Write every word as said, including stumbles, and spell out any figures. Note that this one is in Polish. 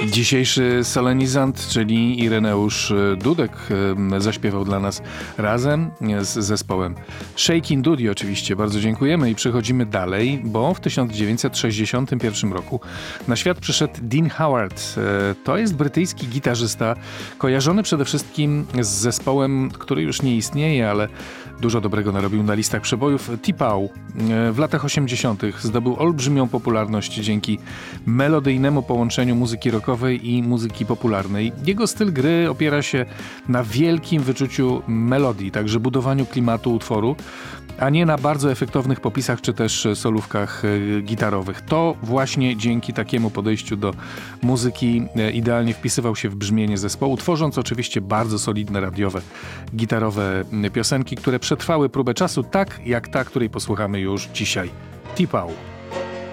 Dzisiejszy solenizant, czyli Ireneusz Dudek, zaśpiewał dla nas razem z zespołem Shakin' Dudy oczywiście. Bardzo dziękujemy i przechodzimy dalej, bo w tysiąc dziewięćset sześćdziesiątym pierwszym roku na świat przyszedł Dean Howard. To jest brytyjski gitarzysta, kojarzony przede wszystkim z zespołem, który już nie istnieje, ale dużo dobrego narobił na listach przebojów, T-Pow. W latach osiemdziesiątych zdobył olbrzymią popularność dzięki melodyjnemu połączeniu muzyki rockowej i muzyki popularnej. Jego styl gry opiera się na wielkim wyczuciu melodii, także budowaniu klimatu utworu, a nie na bardzo efektownych popisach czy też solówkach gitarowych. To właśnie dzięki takiemu podejściu do muzyki idealnie wpisywał się w brzmienie zespołu, tworząc oczywiście bardzo solidne radiowe, gitarowe piosenki, które przetrwały próbę czasu, tak jak ta, której posłuchamy już dzisiaj. T-Pow.